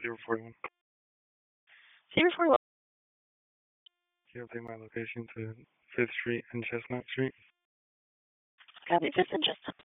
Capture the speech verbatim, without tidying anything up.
zero forty-one. zero four one. Can you update my location to Fifth Street and Chestnut Street? Copy, Fifth and Chestnut.